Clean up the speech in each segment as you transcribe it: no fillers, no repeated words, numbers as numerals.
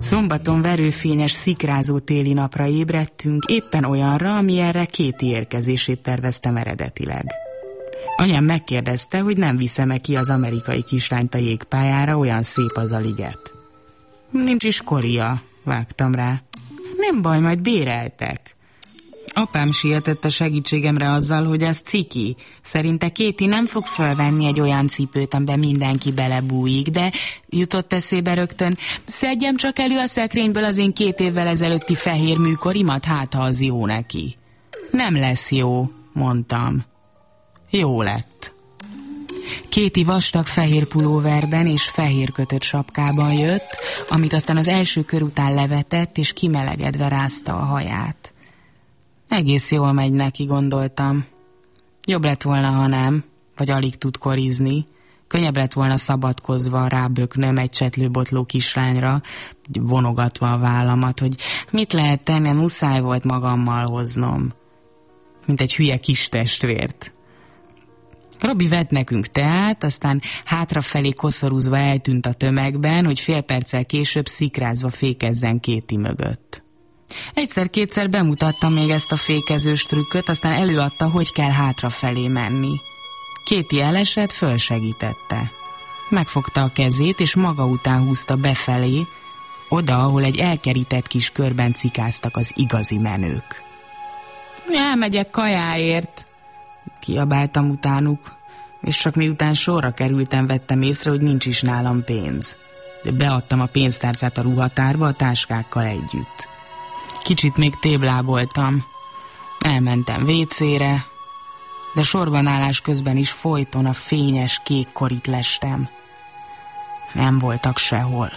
Szombaton verőfényes, szikrázó téli napra ébredtünk, éppen olyanra, amilyenre Katie érkezését terveztem eredetileg. Anyám megkérdezte, hogy nem viszem-e ki az amerikai kislányt a jégpályára, olyan szép az a liget. Nincs is koria, vágtam rá. Nem baj, majd béreltek. Apám sietett a segítségemre azzal, hogy ez ciki. Szerinte Katie nem fog fölvenni egy olyan cipőt, amiben mindenki belebújik, de jutott eszébe rögtön, szedjem csak elő a szekrényből az én 2 évvel ezelőtti fehér műkorimat, hát ha az jó neki. Nem lesz jó, mondtam. Jó lett. Katie vastag fehér pulóverben és fehér kötött sapkában jött, amit aztán az első kör után levetett, és kimelegedve rázta a haját. Egész jól megy neki, gondoltam. Jobb lett volna, ha nem, vagy alig tud korizni. Könnyebb lett volna szabadkozva ráböknöm egy csetlőbotló kislányra, vonogatva a vállamat, hogy mit lehet tenni, muszáj volt magammal hoznom. Mint egy hülye kis testvért. Robi vett nekünk teát, aztán hátrafelé koszorúzva eltűnt a tömegben, hogy fél perccel később szikrázva fékezzen Katie mögött. Egyszer-kétszer bemutatta még ezt a fékezős trükköt, aztán előadta, hogy kell hátrafelé menni. Katie elesett, fölsegítette. Megfogta a kezét, és maga után húzta befelé, oda, ahol egy elkerített kis körben cikáztak az igazi menők. Elmegyek kajáért, kiabáltam utánuk, és csak miután sorra kerültem, vettem észre, hogy nincs is nálam pénz. De beadtam a pénztárcát a ruhatárba a táskákkal együtt. Kicsit még tébláboltam. Elmentem vécére, de sorbanállás közben is folyton a fényes kék korit lestem. Nem voltak sehol.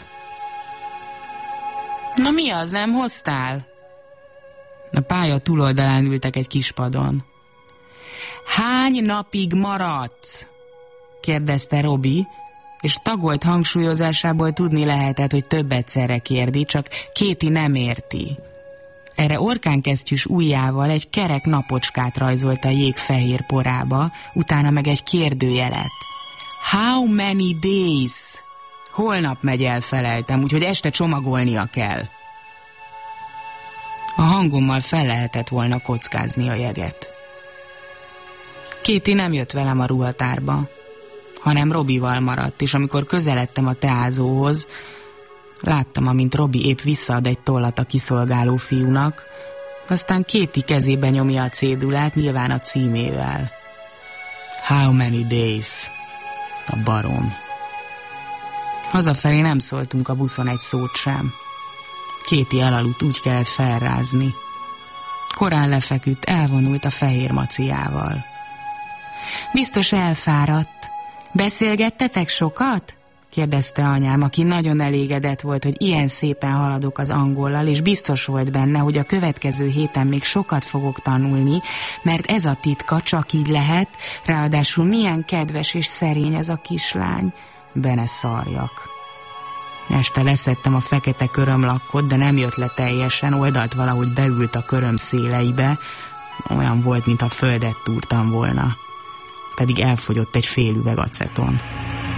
Na mi az, nem hoztál? A pálya túloldalán ültek egy kispadon. Hány napig maradsz? Kérdezte Robi, és tagolt hangsúlyozásából tudni lehetett, hogy több egyszerre kérdi, csak Katie nem érti. Erre orkánkesztyűs ujjával egy kerek napocskát rajzolt a jég fehér porába, utána meg egy kérdőjelet. How many days? Holnap megy el, feleltem, úgyhogy este csomagolnia kell. A hangommal fel lehetett volna kockázni a jeget. Katie nem jött velem a ruhatárba, hanem Robival maradt, és amikor közeledtem a teázóhoz, láttam, amint Robi épp visszaad egy tollat a kiszolgáló fiúnak, aztán Katie kezébe nyomja a cédulát, nyilván a címével. How many days? A barom. Hazafelé nem szóltunk a buszon egy szót sem. Katie elaludt, úgy kellett felrázni. Korán lefeküdt, elvonult a fehér maciával. Biztos elfáradt. Beszélgettetek sokat? Kérdezte anyám, aki nagyon elégedett volt, hogy ilyen szépen haladok az angollal, és biztos volt benne, hogy a következő héten még sokat fogok tanulni, mert ez a titka, csak így lehet, ráadásul milyen kedves és szerény ez a kislány. Be ne szarjak. Este leszettem a fekete körömlakkot, de nem jött le teljesen, oldalt valahogy beült a köröm széleibe, olyan volt, mintha földet túrtam volna. Pedig elfogyott egy fél üveg aceton.